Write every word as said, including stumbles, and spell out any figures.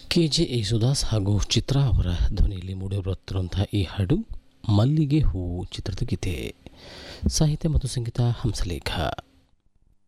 K J Yesudas ಹಾಗೂ ಚಿತ್ರಾ ಅವರ ಧ್ವನಿಯಲ್ಲಿ ಮೂಡಿಬರುತ್ತಿರುವಂತಹ ಈ ಹಾಡು ಮಲ್ಲಿಗೆ ಹೂವು ಚಿತ್ರದ ಗೀತೆ. ಸಾಹಿತ್ಯ ಮತ್ತು ಸಂಗೀತ ಹಂಸಲೇಖ.